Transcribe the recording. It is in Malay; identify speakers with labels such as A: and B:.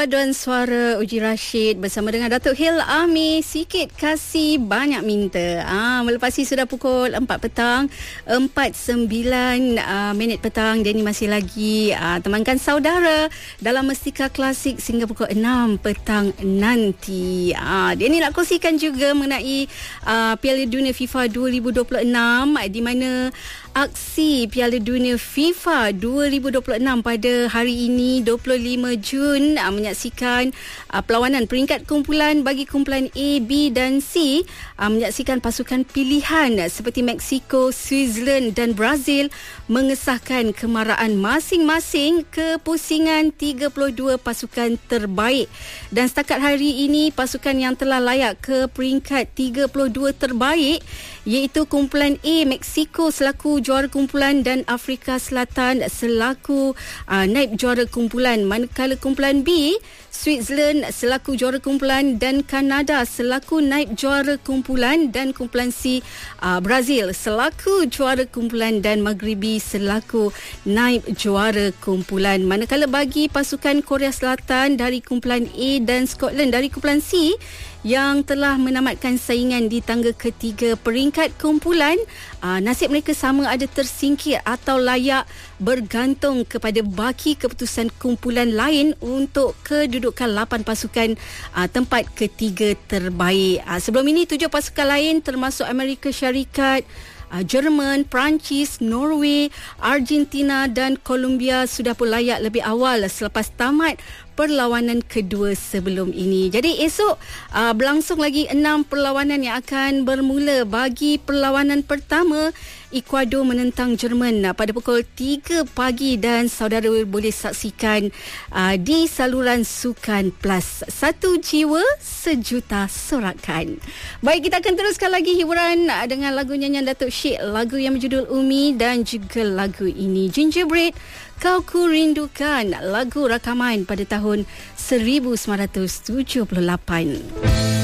A: Paduan Suara Uji Rashid bersama dengan Datuk Hil Ami. Sikit kasih banyak minta. Melepasi sudah pukul 4 petang, 4.9 minit petang. Denny masih lagi temankan saudara dalam Mestika Klasik sehingga pukul 6 petang nanti. Denny nak kongsikan juga mengenai Piala Dunia FIFA 2026, di mana aksi Piala Dunia FIFA 2026 pada hari ini 25 Jun menyaksikan perlawanan peringkat kumpulan bagi kumpulan A, B dan C, menyaksikan pasukan pilihan seperti Mexico, Switzerland dan Brazil mengesahkan kemaraan masing-masing ke pusingan 32 pasukan terbaik. Dan setakat hari ini pasukan yang telah layak ke peringkat 32 terbaik iaitu kumpulan A, Mexico selaku juara kumpulan dan Afrika Selatan selaku naib juara kumpulan, manakala kumpulan B, Switzerland selaku juara kumpulan dan Kanada selaku naib juara kumpulan, dan kumpulan C, Brazil selaku juara kumpulan dan Maghribi selaku naib juara kumpulan. Manakala bagi pasukan Korea Selatan dari kumpulan A dan Scotland dari kumpulan C yang telah menamatkan saingan di tangga ketiga peringkat kumpulan, nasib mereka sama ada tersingkir atau layak bergantung kepada baki keputusan kumpulan lain untuk kedudukan 8 pasukan tempat ketiga terbaik. Sebelum ini 7 pasukan lain termasuk Amerika Syarikat, Jerman, Perancis, Norway, Argentina dan Colombia sudah pun layak lebih awal selepas tamat perlawanan kedua sebelum ini. Jadi esok berlangsung lagi 6 perlawanan yang akan bermula. Bagi perlawanan pertama, Ecuador menentang Jerman pada pukul 3 pagi dan saudara boleh saksikan di saluran Sukan Plus. Satu jiwa, sejuta sorakan. Baik, kita akan teruskan lagi hiburan dengan lagu nyanyian Datuk Syed, lagu yang berjudul Umi, dan juga lagu ini Gingerbread, Kau Ku Rindukan, lagu rakaman pada tahun 1978.